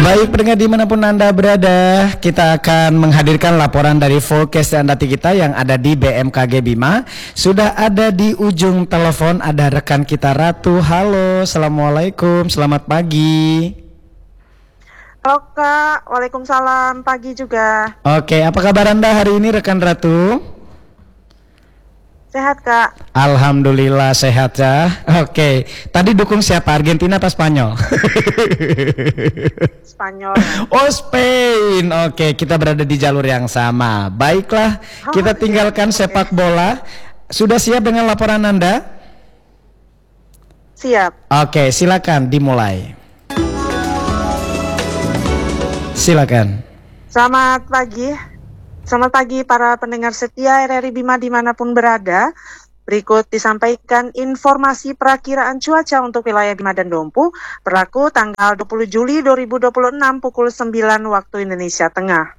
Baik pendengar dimanapun Anda berada, kita akan menghadirkan laporan dari forecast data kita yang ada di BMKG Bima. Sudah ada di ujung telepon, ada rekan kita Ratu. Halo, Assalamualaikum, selamat pagi. Halo Kak, Waalaikumsalam, pagi juga. Oke, apa kabar Anda hari ini rekan Ratu? Sehat Kak. Alhamdulillah sehat ya. Oke, tadi dukung siapa? Argentina apa Spanyol? Spanyol. Oh Spain. Oke, kita berada di jalur yang sama. Baiklah, kita tinggalkan sepak bola. Sudah siap dengan laporan Anda? Siap. Oke, silakan dimulai. Silakan. Selamat pagi. Selamat pagi para pendengar setia RRI Bima dimanapun berada. Berikut disampaikan informasi perakiraan cuaca untuk wilayah Bima dan Dompu berlaku tanggal 20 Juli 2026 pukul 9 waktu Indonesia Tengah.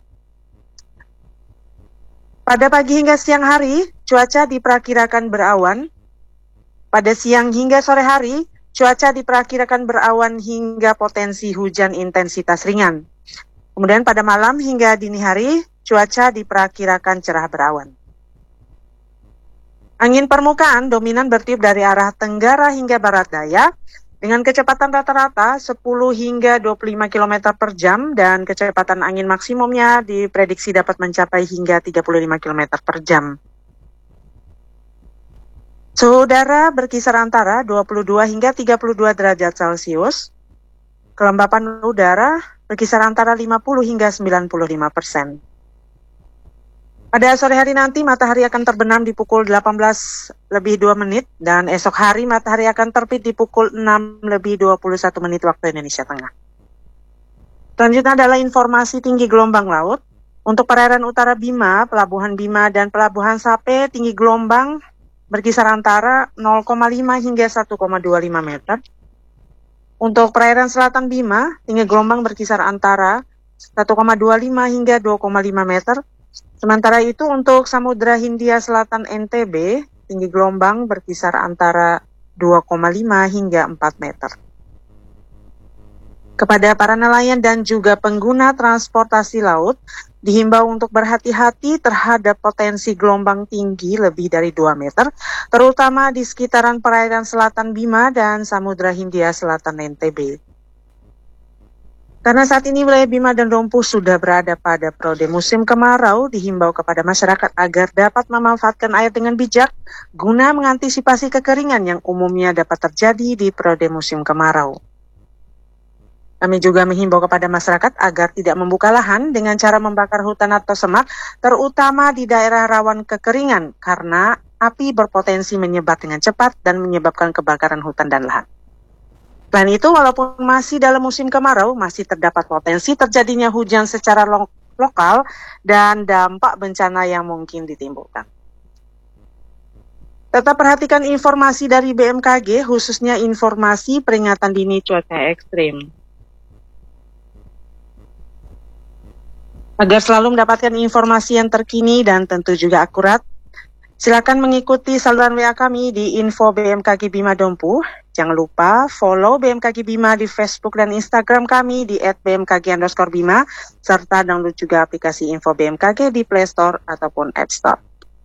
Pada pagi hingga siang hari, cuaca diperkirakan berawan. Pada siang hingga sore hari, cuaca diperkirakan berawan hingga potensi hujan intensitas ringan. Kemudian pada malam hingga dini hari, cuaca diperkirakan cerah berawan. Angin permukaan dominan bertiup dari arah tenggara hingga barat daya dengan kecepatan rata-rata 10 hingga 25 km per jam dan kecepatan angin maksimumnya diprediksi dapat mencapai hingga 35 km per jam. Suhu udara berkisar antara 22 hingga 32 derajat Celcius. Kelembapan udara berkisar antara 50 hingga 95%. Pada sore hari nanti matahari akan terbenam di pukul 18:02 dan esok hari matahari akan terbit di pukul 6:21 waktu Indonesia Tengah. Selanjutnya adalah informasi tinggi gelombang laut. Untuk perairan utara Bima, Pelabuhan Bima dan Pelabuhan Sape tinggi gelombang berkisar antara 0,5 hingga 1,25 meter. Untuk perairan selatan Bima, tinggi gelombang berkisar antara 1,25 hingga 2,5 meter. Sementara itu untuk Samudra Hindia Selatan NTB, tinggi gelombang berkisar antara 2,5 hingga 4 meter. Kepada para nelayan dan juga pengguna transportasi laut, dihimbau untuk berhati-hati terhadap potensi gelombang tinggi lebih dari 2 meter, terutama di sekitaran perairan selatan Bima dan Samudra Hindia Selatan NTB. Karena saat ini wilayah Bima dan Dompu sudah berada pada periode musim kemarau, dihimbau kepada masyarakat agar dapat memanfaatkan air dengan bijak guna mengantisipasi kekeringan yang umumnya dapat terjadi di periode musim kemarau. Kami juga menghimbau kepada masyarakat agar tidak membuka lahan dengan cara membakar hutan atau semak, terutama di daerah rawan kekeringan, karena api berpotensi menyebar dengan cepat dan menyebabkan kebakaran hutan dan lahan. Selain itu, walaupun masih dalam musim kemarau, masih terdapat potensi terjadinya hujan secara lokal dan dampak bencana yang mungkin ditimbulkan. Tetap perhatikan informasi dari BMKG, khususnya informasi peringatan dini cuaca ekstrim. Agar selalu mendapatkan informasi yang terkini dan tentu juga akurat, silakan mengikuti saluran WA kami di info BMKG Bima Dompu. Jangan lupa follow BMKG Bima di Facebook dan Instagram kami di @bmkg_bima, serta download juga aplikasi info BMKG di Play Store ataupun App Store.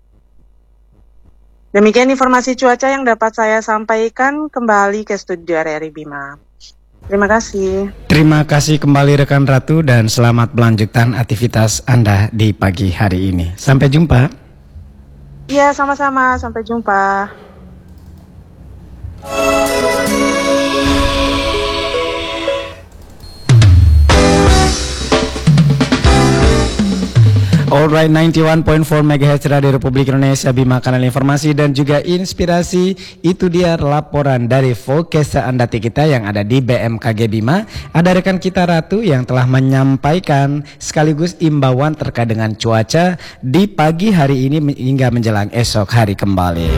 Demikian informasi cuaca yang dapat saya sampaikan. Kembali ke studio RRI Bima. Terima kasih. Terima kasih kembali rekan Ratu dan selamat melanjutkan aktivitas Anda di pagi hari ini. Sampai jumpa. Iya, sama-sama. Sampai jumpa. Alright, 91.4 MHz Radio Republik Indonesia Bima, kanal informasi dan juga inspirasi. Itu dia laporan dari forecast Anda kita yang ada di BMKG Bima. Ada rekan kita Ratu yang telah menyampaikan sekaligus imbauan terkait dengan cuaca di pagi hari ini hingga menjelang esok hari kembali.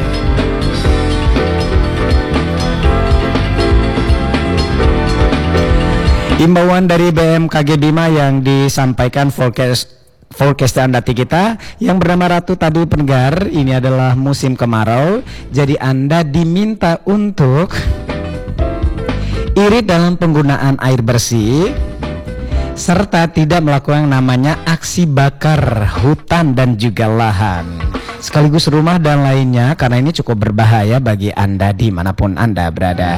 Imbauan dari BMKG Bima yang disampaikan forecast Anda kita yang bernama Ratu tadi pendengar, ini adalah musim kemarau. Jadi Anda diminta untuk irit dalam penggunaan air bersih serta tidak melakukan yang namanya aksi bakar hutan dan juga lahan, sekaligus rumah dan lainnya, karena ini cukup berbahaya bagi Anda dimanapun Anda berada.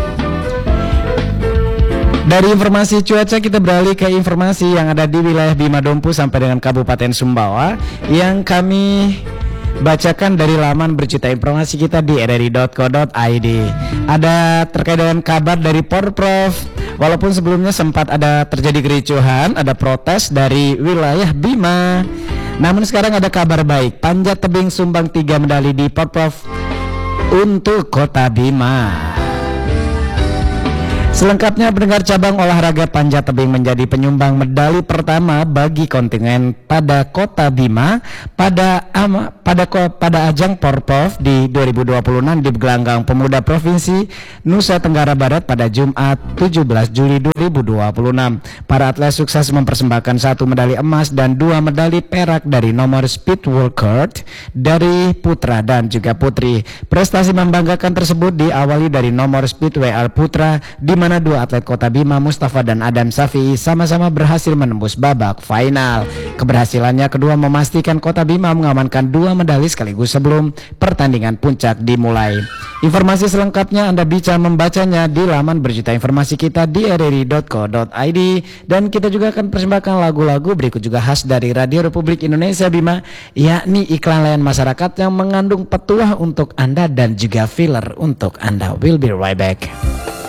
Dari informasi cuaca kita beralih ke informasi yang ada di wilayah Bima Dompu sampai dengan Kabupaten Sumbawa yang kami bacakan dari laman berjuta informasi kita di rri.co.id. Ada terkait dengan kabar dari Porprov. Walaupun sebelumnya sempat ada terjadi kericuhan, ada protes dari wilayah Bima, namun sekarang ada kabar baik. Panjat tebing sumbang 3 medali di Porprov untuk Kota Bima. Selengkapnya pendengar, cabang olahraga panjat tebing menjadi penyumbang medali pertama bagi kontingen pada Kota Bima pada ajang Porprov di 2026 di Gelanggang Pemuda Provinsi Nusa Tenggara Barat pada Jumat 17 Juli 2026. Para atlet sukses mempersembahkan 1 medali emas dan 2 medali perak dari nomor speed world record dari putra dan juga putri. Prestasi membanggakan tersebut diawali dari nomor speed WL putra, di mana 2 atlet Kota Bima, Mustafa dan Adam Safi, sama-sama berhasil menembus babak final. Keberhasilannya kedua memastikan Kota Bima mengamankan 2 medali sekaligus sebelum pertandingan puncak dimulai. Informasi selengkapnya Anda bisa membacanya di laman berjuta informasi kita di rri.co.id, dan kita juga akan persembahkan lagu-lagu berikut juga khas dari Radio Republik Indonesia Bima, yakni iklan layanan masyarakat yang mengandung petuah untuk Anda dan juga filler untuk Anda. We'll be right back.